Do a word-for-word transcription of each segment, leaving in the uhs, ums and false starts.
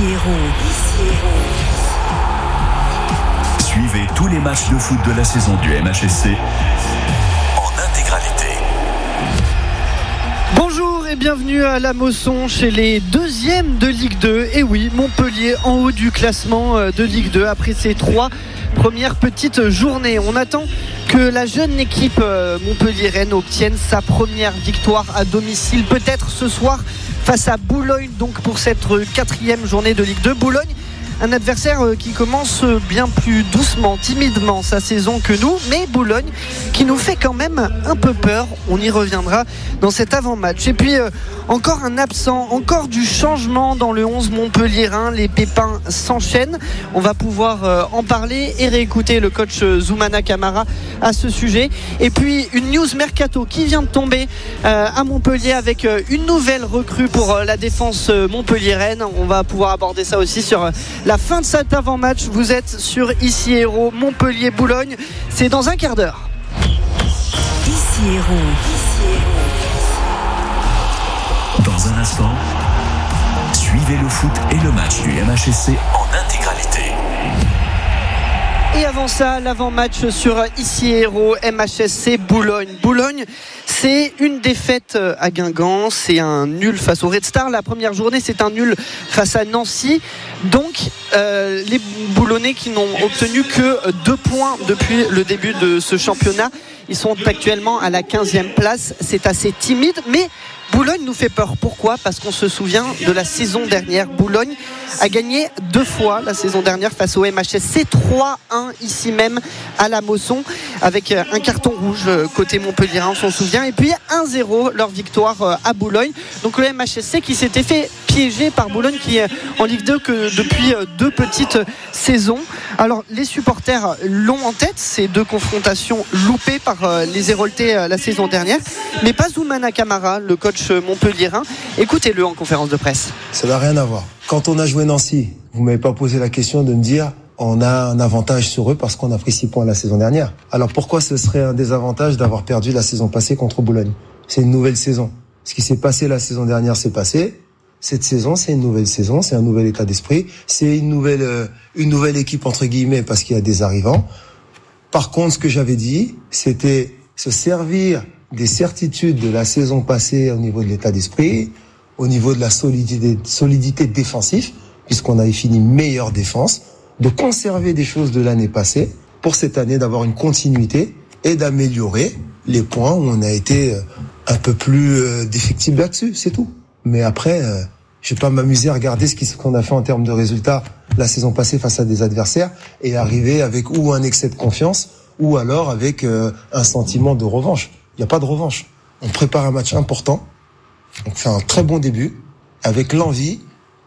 Hérault. Suivez tous les matchs de foot de la saison du M H S C en intégralité. Bonjour et bienvenue à La Mosson chez les deuxièmes de Ligue deux. Et oui, Montpellier en haut du classement de Ligue deux après ces trois premières petites journées. On attend que la jeune équipe montpelliéraine obtienne sa première victoire à domicile, peut-être ce soir face à Boulogne, donc pour cette quatrième journée de Ligue deux. Boulogne, un adversaire qui commence bien plus doucement, timidement sa saison que nous, mais Boulogne qui nous fait quand même un peu peur. On y reviendra dans cet avant-match. Et puis euh, encore un absent, encore du changement dans le onze montpelliérain. Les pépins s'enchaînent. On va pouvoir euh, en parler et réécouter le coach Zoumana Camara à ce sujet. Et puis une news mercato qui vient de tomber euh, à Montpellier avec euh, une nouvelle recrue pour euh, la défense euh, montpelliéraine. On va pouvoir aborder ça aussi sur euh, la fin de cet avant-match. Vous êtes sur Ici Hérault, Montpellier-Boulogne. C'est dans un quart d'heure. Ici Hérault. Dans un instant, suivez le foot et le match du M H S C en intégralité. Et avant ça, l'avant-match sur Ici Hérault, M H S C Boulogne. Boulogne, c'est une défaite à Guingamp, c'est un nul face au Red Star. La première journée, c'est un nul face à Nancy. Donc, euh, les Boulonnais qui n'ont obtenu que deux points depuis le début de ce championnat. Ils sont actuellement à la quinzième place. C'est assez timide, mais Boulogne nous fait peur. Pourquoi ? Parce qu'on se souvient de la saison dernière. Boulogne a gagné deux fois la saison dernière face au M H S C, trois un ici même à La Mosson, avec un carton rouge côté montpelliérain, on s'en souvient, et puis un zéro leur victoire à Boulogne. Donc le M H S C qui s'était fait piéger par Boulogne, qui est en Ligue deux que depuis deux petites saisons. Alors les supporters l'ont en tête, ces deux confrontations loupées par les Héroltais la saison dernière, mais pas Zoumana Camara, le coach montpelliérain. Écoutez-le en conférence de presse. Ça n'a rien à voir. Quand on a joué Nancy, vous m'avez pas posé la question de me dire on a un avantage sur eux parce qu'on a pris six points la saison dernière. Alors pourquoi ce serait un désavantage d'avoir perdu la saison passée contre Boulogne ? C'est une nouvelle saison. Ce qui s'est passé la saison dernière s'est passé. Cette saison, c'est une nouvelle saison, c'est un nouvel état d'esprit, c'est une nouvelle euh, une nouvelle équipe entre guillemets parce qu'il y a des arrivants. Par contre, ce que j'avais dit, c'était se servir des certitudes de la saison passée au niveau de l'état d'esprit, au niveau de la solidité, solidité défensive, puisqu'on avait fini meilleure défense, de conserver des choses de l'année passée pour cette année, d'avoir une continuité et d'améliorer les points où on a été un peu plus euh, défectible là-dessus, c'est tout. Mais après, euh, je vais pas m'amuser à regarder ce qu'on a fait en termes de résultats la saison passée face à des adversaires et arriver avec ou un excès de confiance ou alors avec euh, un sentiment de revanche. Il n'y a pas de revanche. On prépare un match important, on fait un très bon début avec l'envie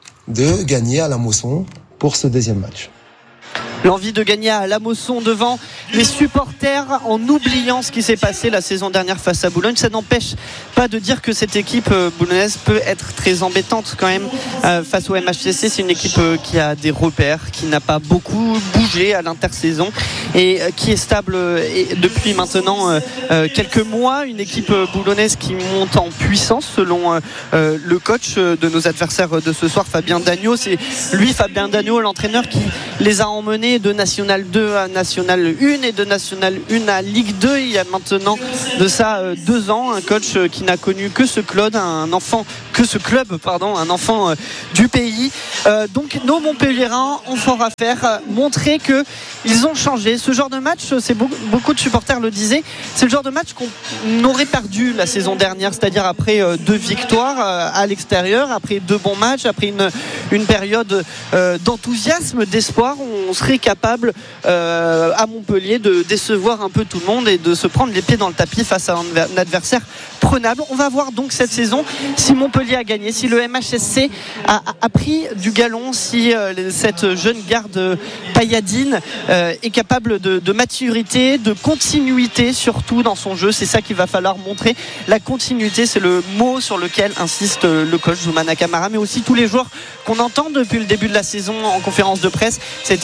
de gagner à La Mosson pour ce deuxième match. L'envie de gagner à La Mosson devant les supporters en oubliant ce qui s'est passé la saison dernière face à Boulogne. Ça n'empêche pas de dire que cette équipe boulonnaise peut être très embêtante quand même euh, face au M H S C. C'est une équipe euh, qui a des repères, qui n'a pas beaucoup bougé à l'intersaison et euh, qui est stable euh, et depuis maintenant euh, euh, quelques mois. Une équipe boulonnaise qui monte en puissance selon euh, euh, le coach de nos adversaires de ce soir, Fabien Dagneau. C'est lui, Fabien Dagneau, l'entraîneur qui les a emmenés de National deux à National un et de National un à Ligue deux. Il y a maintenant de ça euh, deux ans, un coach euh, qui n'a connu que ce club, un enfant que ce club, pardon, un enfant euh, du pays. Euh, donc nos Montpelliérains ont fort à faire, euh, montrer que ils ont changé. Ce genre de match, c'est beaucoup, beaucoup de supporters le disaient, c'est le genre de match qu'on aurait perdu la saison dernière, c'est-à-dire après euh, deux victoires euh, à l'extérieur, après deux bons matchs, après une, une période euh, d'enthousiasme, d'espoir. On serait capable euh, à Montpellier de décevoir un peu tout le monde et de se prendre les pieds dans le tapis face à un adversaire prenable. On va voir donc cette saison si Montpellier a gagné, si le M H S C a, a, a pris du galon, si euh, cette jeune garde pailladine euh, est capable de, de maturité, de continuité surtout dans son jeu. C'est ça qu'il va falloir montrer. La continuité, c'est le mot sur lequel insiste le coach Zoumana Camara, mais aussi tous les joueurs qu'on entend depuis le début de la saison en conférence de presse. C'était le cas de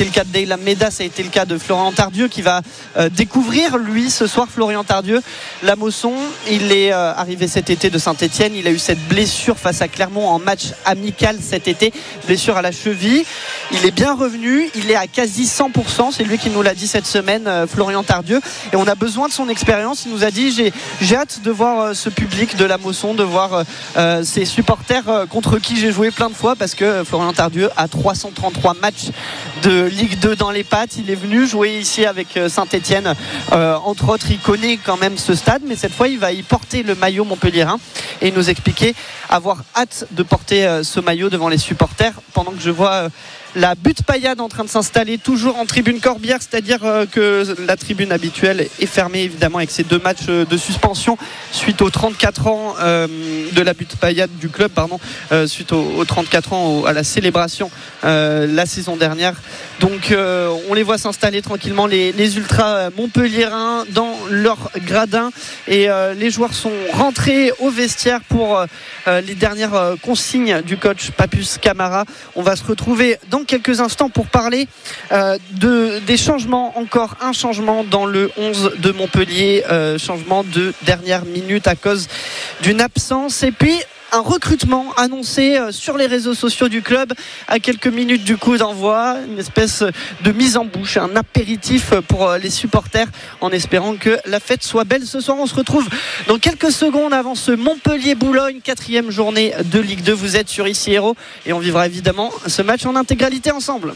Daylam Meda, ça a été le cas de Florian Tardieu qui va euh, découvrir lui ce soir. Florian Tardieu, la Mosson, il est euh, arrivé cet été de Saint-Etienne, il a eu cette blessure face à Clermont en match amical cet été, blessure à la cheville, il est bien revenu, il est à quasi cent pour cent, c'est lui qui nous l'a dit cette semaine, euh, Florian Tardieu, et on a besoin de son expérience. Il nous a dit j'ai, j'ai hâte de voir euh, ce public de la Mosson, de voir euh, ces supporters euh, contre qui j'ai joué plein de fois, parce que euh, Florian Tardieu a trois cent trente-trois matchs de Ligue deux dans les pattes. Il est venu jouer ici avec euh, Saint-Etienne, euh, entre autres. Il connaît quand même ce stade, mais cette fois il va y porter le maillot montpelliérain, et il nous expliquait avoir hâte de porter euh, ce maillot devant les supporters, pendant que je vois euh, la butte paillade en train de s'installer toujours en tribune Corbière, c'est-à-dire que la tribune habituelle est fermée évidemment avec ces deux matchs de suspension suite aux trente-quatre ans euh, de la butte paillade du club, pardon, euh, suite aux, aux trente-quatre ans à la célébration euh, la saison dernière. Donc euh, on les voit s'installer tranquillement, les, les ultras montpelliérains dans leur gradin, et euh, les joueurs sont rentrés au vestiaire pour euh, les dernières consignes du coach Papus Camara. On va se retrouver dans quelques instants pour parler euh, de, des changements, encore un changement dans le onze de Montpellier, euh, changement de dernière minute à cause d'une absence, et puis un recrutement annoncé sur les réseaux sociaux du club à quelques minutes du coup d'envoi, une espèce de mise en bouche, un apéritif pour les supporters, en espérant que la fête soit belle ce soir. On se retrouve dans quelques secondes avant ce Montpellier-Boulogne, quatrième journée de Ligue deux. Vous êtes sur Ici Héros et on vivra évidemment ce match en intégralité ensemble.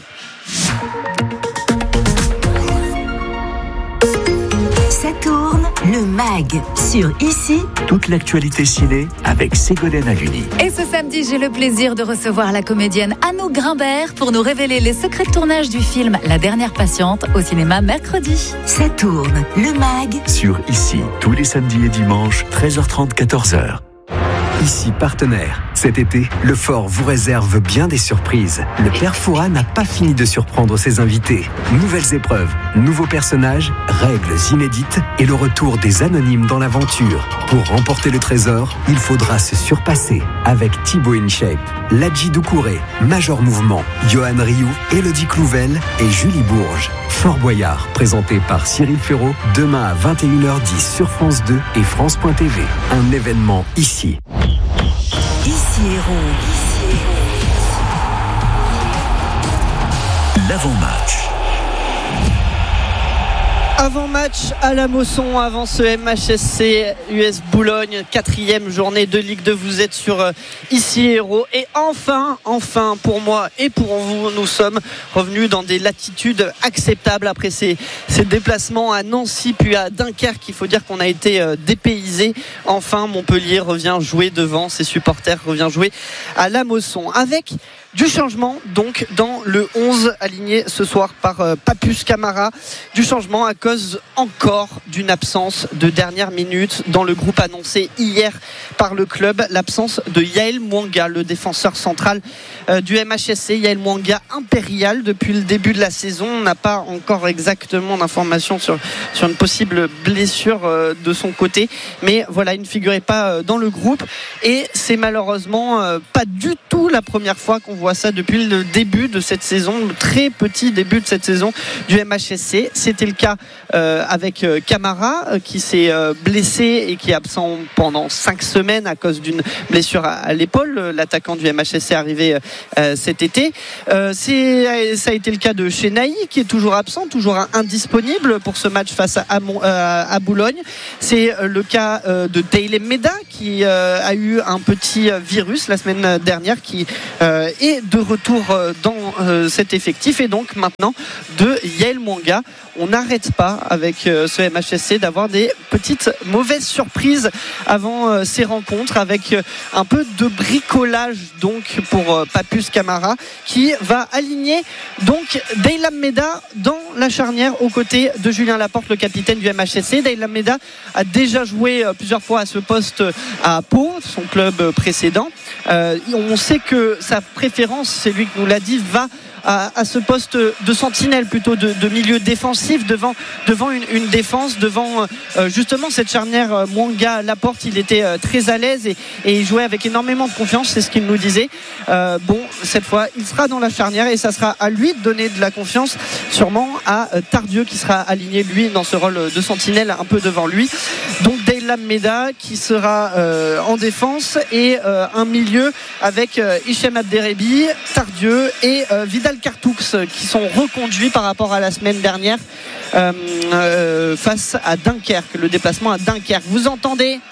Ça tourne, le mag sur Ici. Toute l'actualité ciné avec Ségolène Aluni. Et ce samedi, j'ai le plaisir de recevoir la comédienne Anouk Grimbert pour nous révéler les secrets de tournage du film La Dernière Patiente au cinéma mercredi. Ça tourne, le mag sur Ici, tous les samedis et dimanches, treize heures trente, quatorze heures. Ici partenaire. Cet été, le Fort vous réserve bien des surprises. Le Père Fouras n'a pas fini de surprendre ses invités. Nouvelles épreuves, nouveaux personnages, règles inédites et le retour des anonymes dans l'aventure. Pour remporter le trésor, il faudra se surpasser avec Thibaut InShape, Ladji Doucouré, Major Mouvement, Johan Rioux, Élodie Clouvel et Julie Bourges. Fort Boyard, présenté par Cyril Ferraud, demain à vingt et une heures dix sur France deux et France point T V. Un événement ici. Ici Héros. L'avant-match. Avant-match à la Mosson, avant ce M H S C U S Boulogne, quatrième journée de Ligue deux. Vous êtes sur euh, Ici Héros. Et enfin, enfin pour moi et pour vous, nous sommes revenus dans des latitudes acceptables après ces, ces déplacements à Nancy puis à Dunkerque. Il faut dire qu'on a été euh, dépaysés. Enfin, Montpellier revient jouer devant ses supporters, revient jouer à la Mosson avec du changement donc dans le onze aligné ce soir par euh, Papus Camara. Du changement à cause encore d'une absence de dernière minute dans le groupe annoncé hier par le club, l'absence de Yael Mwanga, le défenseur central euh, du M H S C. Yael Mwanga impérial depuis le début de la saison. On n'a pas encore exactement d'informations sur, sur une possible blessure euh, de son côté, mais voilà, il ne figurait pas euh, dans le groupe, et c'est malheureusement euh, pas du tout la première fois qu'on voit ça depuis le début de cette saison, le très petit début de cette saison du M H S C. C'était le cas euh, avec euh, Camara euh, qui s'est euh, blessé et qui est absent pendant cinq semaines à cause d'une blessure à, à l'épaule. L'attaquant du M H S C est arrivé euh, cet été. Euh, c'est, ça a été le cas de Chenaï qui est toujours absent, toujours indisponible pour ce match face à, à, euh, à Boulogne. C'est euh, le cas euh, de Daylam Meda qui euh, a eu un petit virus la semaine dernière, qui euh, est de retour dans euh, cet effectif, et donc maintenant de Yael Mwanga. On n'arrête pas avec euh, ce M H S C d'avoir des petites mauvaises surprises avant euh, ces rencontres, avec euh, un peu de bricolage donc pour euh, Papus Camara qui va aligner donc Daylam Meda dans la charnière aux côtés de Julien Laporte, le capitaine du M H S C. Daylam Meda a déjà joué euh, plusieurs fois à ce poste à Pau, son club précédent. Euh, on sait que sa préférence, c'est lui qui nous l'a dit, va À, à ce poste de sentinelle, plutôt de, de milieu défensif, devant, devant une, une défense, devant euh, justement cette charnière euh, Mwanga-Laporte. Il était euh, très à l'aise et, et il jouait avec énormément de confiance, c'est ce qu'il nous disait. Euh, bon, cette fois, il sera dans la charnière et ça sera à lui de donner de la confiance, sûrement à euh, Tardieu qui sera aligné, lui, dans ce rôle de sentinelle un peu devant lui. Donc Deylam Meda qui sera euh, en défense et euh, un milieu avec euh, Hichem Abderrebi, Tardieu et euh, Vidal Cartoux qui sont reconduits par rapport à la semaine dernière euh, euh, face à Dunkerque, le déplacement à Dunkerque. Vous entendez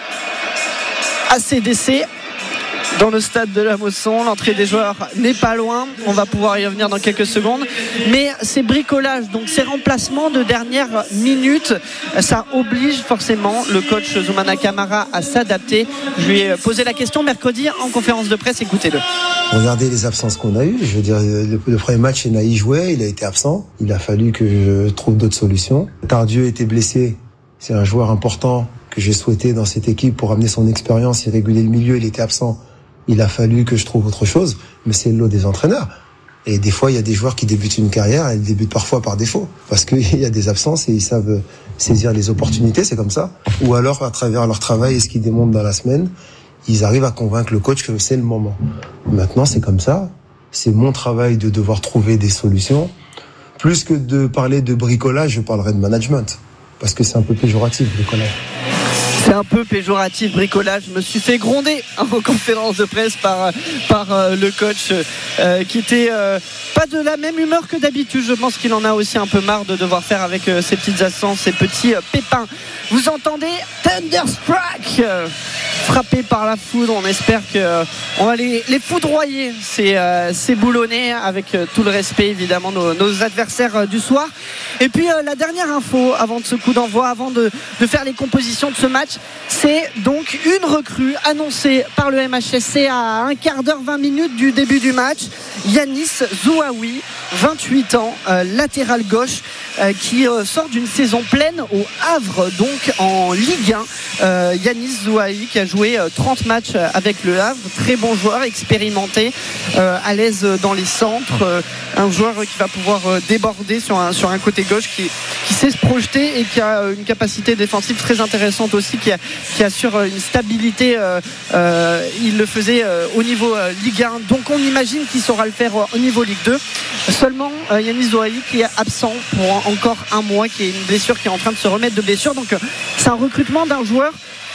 A C D C dans le stade de la Mosson, l'entrée des joueurs n'est pas loin, on va pouvoir y revenir dans quelques secondes, mais ces bricolages, donc ces remplacements de dernière minute, ça oblige forcément le coach Zoumana Camara à s'adapter. Je lui ai posé la question mercredi en conférence de presse, écoutez-le. Regardez les absences qu'on a eues. Je veux dire, le, le premier match, Enaï jouait, il a été absent. Il a fallu que je trouve d'autres solutions. Tardieu était blessé. C'est un joueur important que j'ai souhaité dans cette équipe pour amener son expérience et réguler le milieu. Il était absent. Il a fallu que je trouve autre chose. Mais c'est le lot des entraîneurs. Et des fois, il y a des joueurs qui débutent une carrière et ils débutent parfois par défaut. Parce qu'il y a des absences et ils savent saisir les opportunités, c'est comme ça. Ou alors, à travers leur travail et ce qu'ils démontrent dans la semaine, ils arrivent à convaincre le coach que c'est le moment. Maintenant, c'est comme ça. C'est mon travail de devoir trouver des solutions. Plus que de parler de bricolage, je parlerai de management. Parce que c'est un peu péjoratif, bricolage. C'est un peu péjoratif, bricolage. Je me suis fait gronder en conférence de presse par, par euh, le coach euh, qui était euh, pas de la même humeur que d'habitude. Je pense qu'il en a aussi un peu marre de devoir faire avec euh, ces petites absences, ces petits euh, pépins. Vous entendez Thunderstruck euh, frappé par la foudre. On espère qu'on euh, va les, les foudroyer, ces, euh, ces Boulonnais, avec euh, tout le respect évidemment nos, nos adversaires euh, du soir. Et puis euh, la dernière info avant de ce coup d'envoi, avant de, de faire les compositions de ce match, c'est donc une recrue annoncée par le M H S C à un quart d'heure, vingt minutes du début du match. Yanis Zouaoui, vingt-huit ans, euh, latéral gauche, euh, qui euh, sort d'une saison pleine au Havre, donc en Ligue un. Euh, Yanis Zouaoui qui a joué euh, trente matchs avec le Havre, très bon joueur, expérimenté, euh, à l'aise dans les centres, euh, un joueur qui va pouvoir euh, déborder sur un, sur un côté gauche, qui, qui sait se projeter et qui a euh, une capacité défensive très intéressante aussi, qui, a, qui assure une stabilité. Euh, euh, il le faisait euh, au niveau euh, Ligue un, donc on imagine qu'il saura le faire euh, au niveau Ligue deux. Seulement euh, Yanis Zouaoui qui est absent pour encore un mois, qui est une blessure, qui est en train de se remettre de blessure, donc euh, c'est un recrutement d'un joueur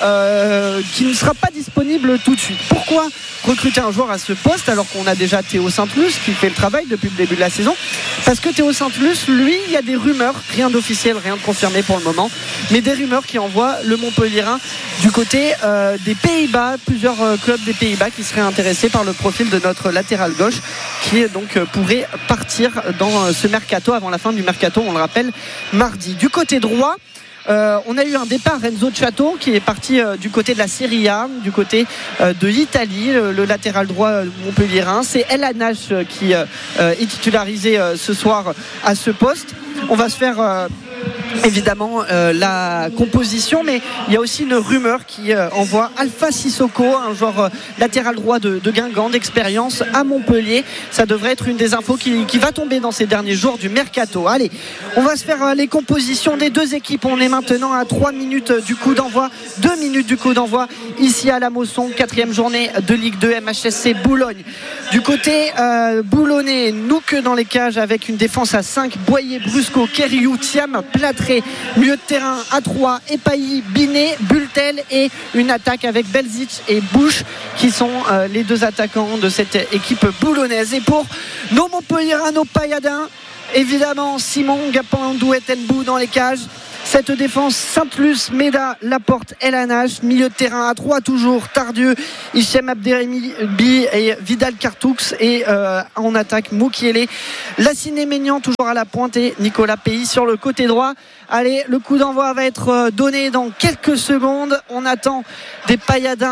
Euh, qui ne sera pas disponible tout de suite. Pourquoi recruter un joueur à ce poste alors qu'on a déjà Théo Saint-Lus qui fait le travail depuis le début de la saison? Parce que Théo Saint-Lus, lui, il y a des rumeurs, rien d'officiel, rien de confirmé pour le moment, mais des rumeurs qui envoient le Montpellierin du côté euh, des Pays-Bas, plusieurs euh, clubs des Pays-Bas qui seraient intéressés par le profil de notre latéral gauche, qui donc euh, pourrait partir dans euh, ce mercato, avant la fin du mercato, on le rappelle, mardi. Du côté droit, Euh, on a eu un départ, Renzo Chato, qui est parti euh, du côté de la Serie A, du côté euh, de l'Italie, le, le latéral droit euh, montpellierin. C'est El Anache euh, qui euh, est titularisé euh, ce soir à ce poste. On va se faire euh, évidemment euh, la composition, mais il y a aussi une rumeur qui euh, envoie Alpha Sissoko, un joueur euh, latéral droit de, de Guingamp, d'expérience à Montpellier. Ça devrait être une des infos qui, qui va tomber dans ces derniers jours du mercato. Allez, on va se faire euh, les compositions des deux équipes. On est maintenant à trois minutes du coup d'envoi, deux minutes du coup d'envoi ici à la Mosson, quatrième journée de Ligue deux, M H S C Boulogne. Du côté euh, boulonnais, Nouk dans les cages avec une défense à cinq, Boyer, Brusco, Keriou, Thiam, Platré, milieu de terrain à trois, Epailly, Binet, Bultel, et une attaque avec Belzic et Bush qui sont euh, les deux attaquants de cette équipe boulonnaise. Et pour nos Montpellierins, nos Payadins, évidemment Simon Gapandou et Tenbou dans les cages. Cette défense, Saint-Lus, Meda, Laporte, El Anache, milieu de terrain à trois toujours, Tardieu, Hichem Abderrebi et Vidal Cartoux, et euh, en attaque Moukielé, Lassiné Maignan toujours à la pointe et Nicolas Pays sur le côté droit. Allez, le coup d'envoi va être donné dans quelques secondes. On attend des Payadins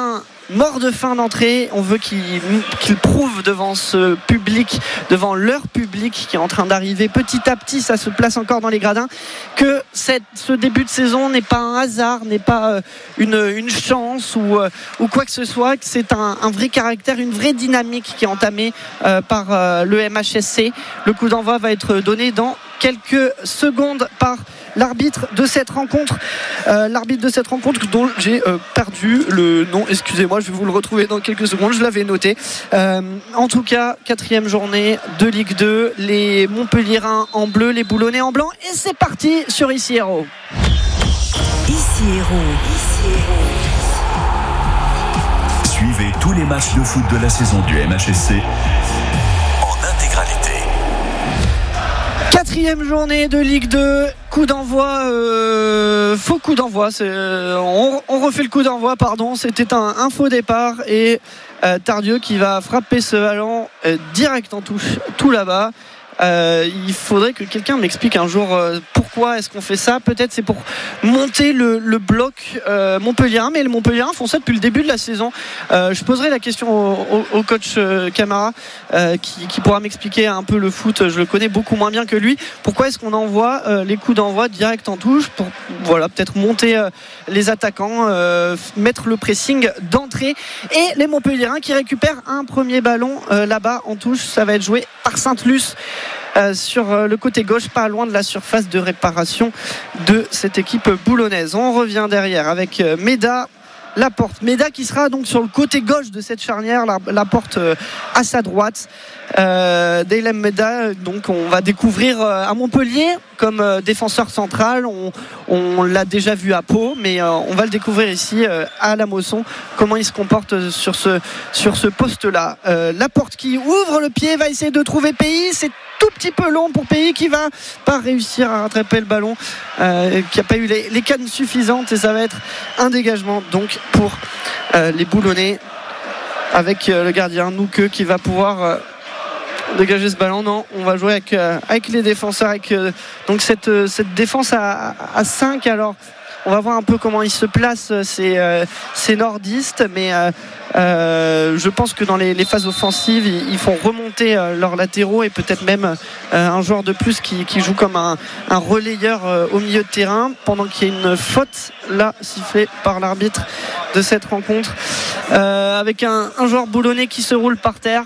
mort de faim d'entrée. On veut qu'ils, qu'ils prouvent devant ce public, devant leur public qui est en train d'arriver petit à petit, ça se place encore dans les gradins, que cette, ce début de saison n'est pas un hasard, n'est pas une, une chance ou, ou quoi que ce soit, que c'est un, un vrai caractère, une vraie dynamique qui est entamée euh, par euh, le M H S C. Le coup d'envoi va être donné dans quelques secondes par l'arbitre de cette rencontre, euh, l'arbitre de cette rencontre dont j'ai euh, perdu le nom, excusez-moi, je vais vous le retrouver dans quelques secondes, je l'avais noté. Euh, en tout cas, quatrième journée de Ligue deux, les Montpelliérains en bleu, les Boulonnais en blanc, et c'est parti sur Ici Héros. Ici Héros. Ici Héros. Suivez tous les matchs de foot de la saison du M H S C en intégralité. Quatrième journée de Ligue deux, coup d'envoi, euh, faux coup d'envoi, c'est, euh, on, on refait le coup d'envoi, pardon, c'était un, un faux départ et euh, Tardieu qui va frapper ce ballon euh, direct en touche, tout là-bas. Euh, il faudrait que quelqu'un m'explique un jour euh, pourquoi est-ce qu'on fait ça. Peut-être c'est pour monter le, le bloc euh, Montpelliérain, mais les Montpelliérains font ça depuis le début de la saison. Euh, je poserai la question au, au, au coach euh, Camara euh, qui, qui pourra m'expliquer un peu le foot. Je le connais beaucoup moins bien que lui. Pourquoi est-ce qu'on envoie euh, les coups d'envoi direct en touche pour voilà peut-être monter euh, les attaquants, euh, mettre le pressing d'entrée, et les Montpelliérains qui récupèrent un premier ballon euh, là-bas en touche. Ça va être joué par Sainte-Luce. Euh, sur euh, le côté gauche, pas loin de la surface de réparation de cette équipe boulonnaise. On revient derrière avec euh, Méda, Laporte. Méda qui sera donc sur le côté gauche de cette charnière, la, Laporte euh, à sa droite. Euh, Daylem Méda, donc on va découvrir euh, à Montpellier comme euh, défenseur central. On, on l'a déjà vu à Pau, mais euh, on va le découvrir ici euh, à La Mosson, comment il se comporte sur ce, sur ce poste-là. Euh, Laporte qui ouvre le pied, va essayer de trouver Pays. C'est tout petit peu long pour Pays qui va pas réussir à rattraper le ballon, euh, qui n'a pas eu les, les cannes suffisantes, et ça va être un dégagement donc pour euh, les Boulonnais avec euh, le gardien Nouqueux qui va pouvoir euh, dégager ce ballon. Non, on va jouer avec, euh, avec les défenseurs, avec euh, donc cette, euh, cette défense à, à cinq. Alors on va voir un peu comment ils se placent ces, euh, ces nordistes, mais euh, euh, je pense que dans les, les phases offensives ils, ils font remonter euh, leurs latéraux, et peut-être même euh, un joueur de plus qui, qui joue comme un, un relayeur euh, au milieu de terrain, pendant qu'il y a une faute là sifflée par l'arbitre de cette rencontre, euh, avec un, un joueur boulonnais qui se roule par terre.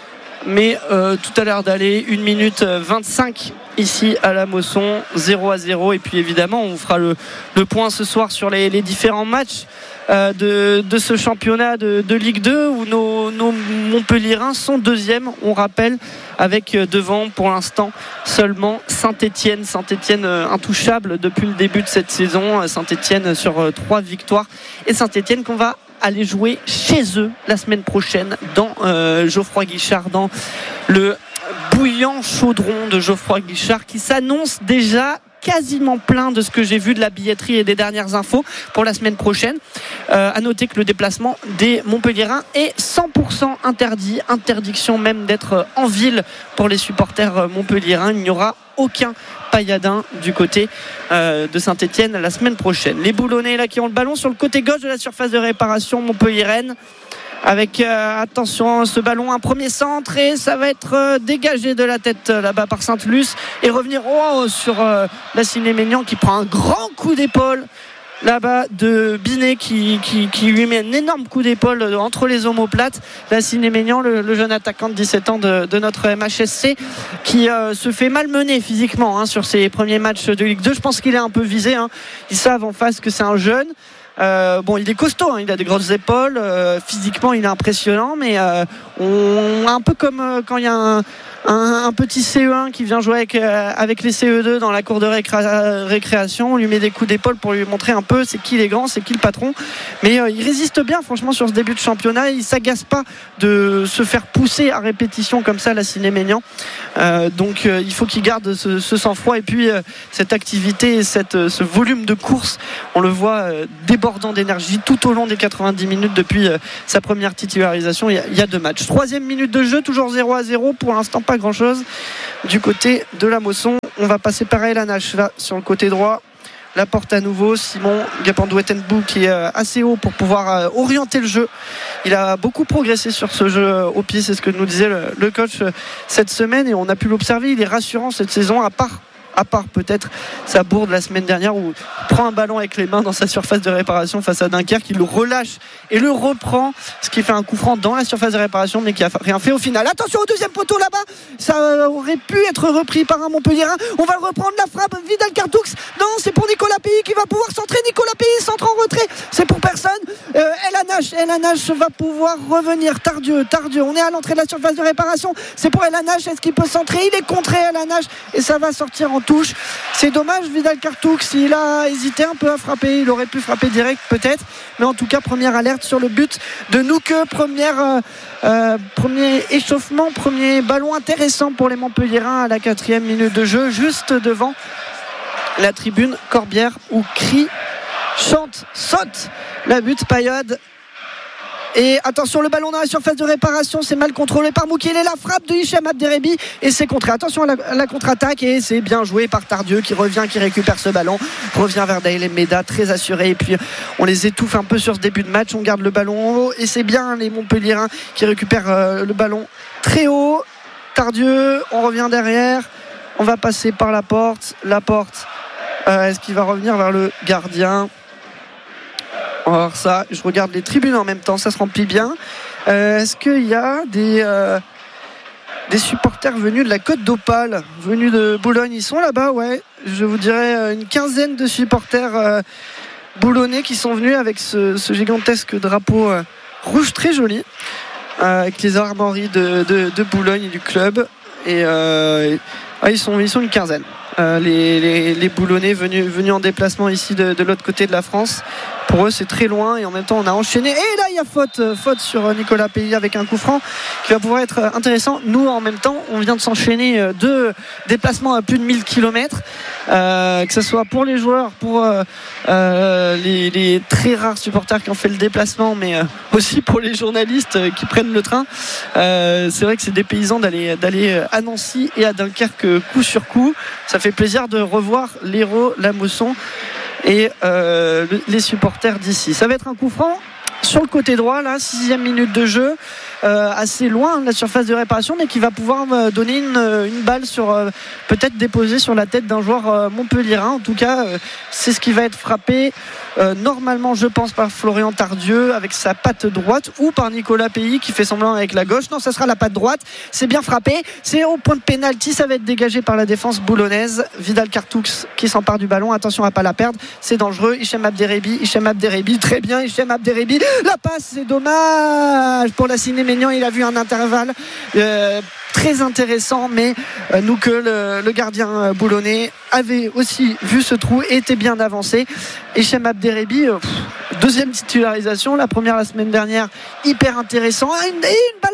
Mais euh, tout a l'air d'aller. Une minute vingt-cinq ici à La Mosson, zéro à zéro. Et puis évidemment on fera le, le point ce soir sur les, les différents matchs euh, de, de ce championnat de, de Ligue deux, où nos, nos Montpelliérains sont deuxièmes, on rappelle, avec devant pour l'instant seulement Saint-Etienne. Saint-Etienne euh, intouchable depuis le début de cette saison. Saint-Etienne sur euh, trois victoires, et Saint-Etienne qu'on va aller jouer chez eux la semaine prochaine dans euh, Geoffroy Guichard, dans le bouillant chaudron de Geoffroy Guichard, qui s'annonce déjà quasiment plein de ce que j'ai vu de la billetterie et des dernières infos pour la semaine prochaine. Euh, à noter que le déplacement des Montpelliérains est cent pour cent interdit, interdiction même d'être en ville pour les supporters montpelliérains. Il n'y aura aucun pailladin du côté euh, de Saint-Etienne la semaine prochaine. Les Boulonnais là qui ont le ballon sur le côté gauche de la surface de réparation montpelliéraine, avec euh, attention ce ballon, un premier centre, et ça va être euh, dégagé de la tête euh, là-bas par Sainte-Luce, et revenir oh, sur euh, Lassiné Maignan qui prend un grand coup d'épaule là-bas de Binet, qui, qui, qui lui met un énorme coup d'épaule entre les omoplates. Lassiné Maignan, le, le jeune attaquant de dix-sept ans de, de notre M H S C, qui euh, se fait malmener physiquement hein, sur ses premiers matchs de Ligue deux. Je pense qu'il est un peu visé, hein. Ils savent en face que c'est un jeune. Euh, bon, il est costaud, hein, il a des grosses épaules, euh, physiquement il est impressionnant, mais euh, on, un peu comme euh, quand il y a un, un, un petit C E un qui vient jouer avec, euh, avec les C E deux dans la cour de récré- récréation, on lui met des coups d'épaule pour lui montrer un peu c'est qui les grands, c'est qui le patron, mais euh, il résiste bien franchement sur ce début de championnat. Il s'agace pas de se faire pousser à répétition comme ça, Lassiné Maignan, euh, donc euh, il faut qu'il garde ce, ce sang-froid, et puis euh, cette activité, cette, euh, ce volume de course, on le voit euh, débordant d'énergie tout au long des quatre-vingt-dix minutes depuis euh, sa première titularisation il y, a, il y a deux matchs. Troisième minute de jeu, toujours zéro à zéro, pour l'instant pas grand chose du côté de La Mosson. On va passer par El Anache là sur le côté droit la porte à nouveau. Simon Gapandouetenbou qui est assez haut pour pouvoir orienter le jeu. Il a beaucoup progressé sur ce jeu au pied, c'est ce que nous disait le, le coach cette semaine, et on a pu l'observer. Il est rassurant cette saison, à part à part peut-être sa bourde la semaine dernière où il prend un ballon avec les mains dans sa surface de réparation face à Dunkerque, il le relâche et le reprend, ce qui fait un coup franc dans la surface de réparation, mais qui a rien fait au final. Attention au deuxième poteau là-bas, ça aurait pu être repris par un Montpellierin. On va le reprendre, la frappe, Vidal Cartoux, non, c'est pour Nicolas Pays qui va pouvoir centrer. Nicolas Pays centre en retrait, c'est pour personne. euh, El Anache, El Anache va pouvoir revenir. Tardieu, Tardieu, on est à l'entrée de la surface de réparation, c'est pour El Anache, est-ce qu'il peut centrer? Il est contré, El Anache, et ça va sortir en touche. C'est dommage, Vidal Cartoux, il a hésité un peu à frapper, il aurait pu frapper direct peut-être, mais en tout cas première alerte sur le but de Nouque, première, euh, euh, premier échauffement, premier ballon intéressant pour les Montpellierins à la quatrième minute de jeu, juste devant la tribune Corbière où crie, chante, saute la butte Payode. Et attention, le ballon dans la surface de réparation, c'est mal contrôlé par Moukile, la frappe de Hicham Abderrebi et c'est contré. Attention à la, à la contre-attaque, et c'est bien joué par Tardieu qui revient, qui récupère ce ballon, revient vers Daïlem Meda, très assuré, et puis on les étouffe un peu sur ce début de match, on garde le ballon en haut et c'est bien les Montpellierins qui récupèrent euh, le ballon très haut. Tardieu, on revient derrière, on va passer par la porte, la porte, euh, est-ce qu'il va revenir vers le gardien? Alors ça, je regarde les tribunes en même temps, ça se remplit bien. Euh, est-ce qu'il y a des, euh, des supporters venus de la Côte d'Opale, venus de Boulogne? Ils sont là-bas, ouais. Je vous dirais une quinzaine de supporters euh, boulonnais qui sont venus avec ce, ce gigantesque drapeau euh, rouge très joli, euh, avec les armoiries de, de, de Boulogne et du club. Et, euh, et ah, ils, sont, ils sont une quinzaine. Euh, les, les, les Boulonnais venus, venus en déplacement ici de, de l'autre côté de la France. Pour eux c'est très loin, et en même temps on a enchaîné, et là il y a faute, faute sur Nicolas Pays avec un coup franc qui va pouvoir être intéressant. Nous en même temps on vient de s'enchaîner deux déplacements à plus de mille kilomètres, euh, que ce soit pour les joueurs, pour euh, euh, les, les très rares supporters qui ont fait le déplacement, mais euh, aussi pour les journalistes qui prennent le train. Euh, c'est vrai que c'est dépaysant d'aller, d'aller à Nancy et à Dunkerque coup sur coup. Ça fait plaisir de revoir l'Hérault, la Mosson et euh, les supporters d'ici. Ça va être un coup franc sur le côté droit, là, sixième minute de jeu, euh, assez loin de la surface de réparation, mais qui va pouvoir euh, donner une, une balle sur, euh, peut-être déposée sur la tête d'un joueur euh, montpellierin. En tout cas, euh, c'est ce qui va être frappé euh, normalement, je pense, par Florian Tardieu avec sa patte droite, ou par Nicolas Pays qui fait semblant avec la gauche. Non, ça sera la patte droite. C'est bien frappé. C'est au point de pénalty. Ça va être dégagé par la défense boulonnaise. Vidal Cartoux qui s'empare du ballon. Attention à pas la perdre. C'est dangereux. Hicham Abderrebi. Hicham Abderrebi. Très bien. Hicham Abderrebi. La passe, c'est dommage pour la Ciné-Ménian. Il a vu un intervalle euh, très intéressant, mais euh, nous que le, le gardien boulonnais avait aussi vu ce trou et était bien avancé. Hicham Abderrebi, euh, deuxième titularisation, la première la semaine dernière, hyper intéressant, et une, et une balle